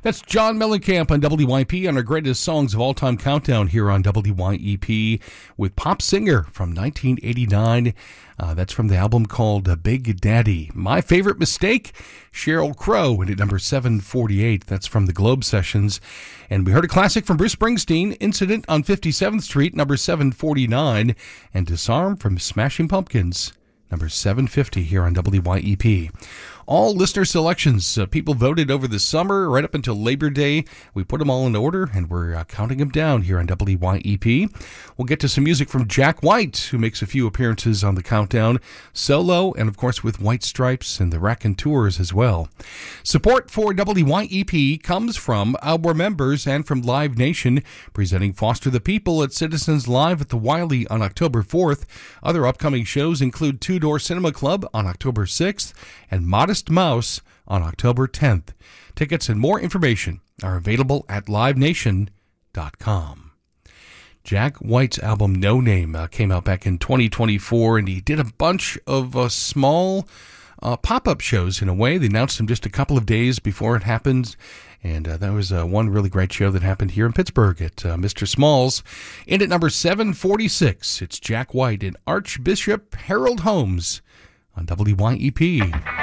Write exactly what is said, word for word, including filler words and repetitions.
That's John Mellencamp on W Y P on our greatest songs of all time countdown here on W Y E P with Pop Singer from nineteen eighty-nine. Uh, that's from the album called uh, Big Daddy. My Favorite Mistake, Sheryl Crow, and at number seven forty-eight. That's from the Globe Sessions. And we heard a classic from Bruce Springsteen, Incident on fifty-seventh Street, number seven forty-nine. And Disarm from Smashing Pumpkins, number seven fifty here on W Y E P. All listener selections. Uh, people voted over the summer right up until Labor Day. We put them all in order, and we're uh, counting them down here on W Y E P. We'll get to some music from Jack White, who makes a few appearances on the countdown, solo, and of course with White Stripes and the Raconteurs as well. Support for W Y E P comes from our members and from Live Nation, presenting Foster the People at Citizens Live at the Wiley on October fourth. Other upcoming shows include Two Door Cinema Club on October sixth and Modest Mouse on October tenth. Tickets and more information are available at live nation dot com. Jack White's album No Name uh, came out back in twenty twenty-four, and he did a bunch of uh, small uh, pop-up shows in a way. They announced them just a couple of days before it happened, and uh, that was uh, one really great show that happened here in Pittsburgh at uh, Mister Smalls. And at number seven forty-six, it's Jack White and Archbishop Harold Holmes on W Y E P.